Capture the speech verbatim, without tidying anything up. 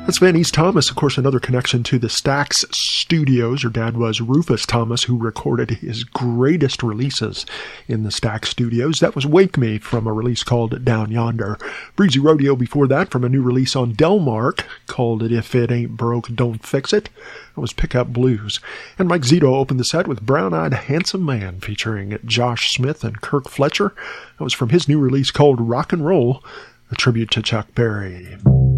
That's Van East Thomas, of course, another connection to the Stax Studios. Her dad was Rufus Thomas, who recorded his greatest releases in the Stax Studios. That was Wake Me from a release called Down Yonder. Breezy Rodeo before that from a new release on Delmark called If It Ain't Broke, Don't Fix It. That was Pickup Blues. And Mike Zito opened the set with Brown Eyed Handsome Man featuring Josh Smith and Kirk Fletcher. That was from his new release called Rock and Roll, a tribute to Chuck Berry.